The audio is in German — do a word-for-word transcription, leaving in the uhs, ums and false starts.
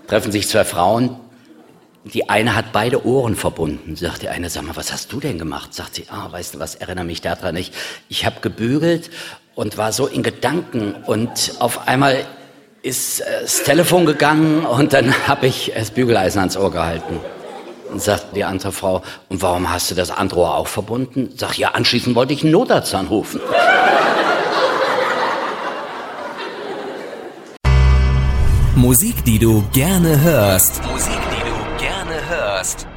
treffen sich zwei Frauen. Die eine hat beide Ohren verbunden. Sagt die eine, sag mal, was hast du denn gemacht? Sagt sie, ah, weißt du was, erinnere mich daran nicht. Ich habe gebügelt und war so in Gedanken und auf einmal ist das Telefon gegangen und dann habe ich das Bügeleisen ans Ohr gehalten. Und sagt die andere Frau, und warum hast du das andere Ohr auch verbunden? Sag, ja, anschließend wollte ich einen Notarzt anrufen. Musik, die du gerne hörst. Musik, die du gerne hörst.